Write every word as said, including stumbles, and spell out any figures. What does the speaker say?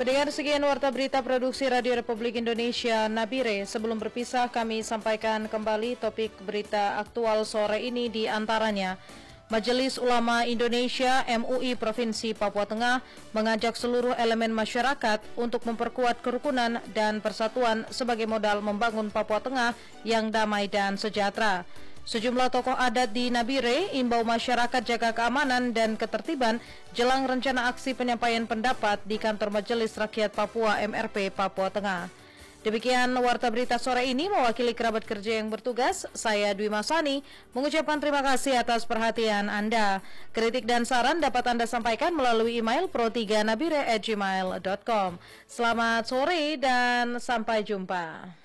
Pendengar sekian warta berita produksi Radio Republik Indonesia Nabire. Sebelum berpisah kami sampaikan kembali topik berita aktual sore ini, di antaranya Majelis Ulama Indonesia M U I Provinsi Papua Tengah mengajak seluruh elemen masyarakat untuk memperkuat kerukunan dan persatuan sebagai modal membangun Papua Tengah yang damai dan sejahtera. Sejumlah tokoh adat di Nabire imbau masyarakat jaga keamanan dan ketertiban jelang rencana aksi penyampaian pendapat di kantor Majelis Rakyat Papua M R P Papua Tengah. Demikian warta berita sore ini, mewakili kerabat kerja yang bertugas, saya Dwi Masani mengucapkan terima kasih atas perhatian Anda. Kritik dan saran dapat Anda sampaikan melalui email pro tiga nabire at gmail dot com. Selamat sore dan sampai jumpa.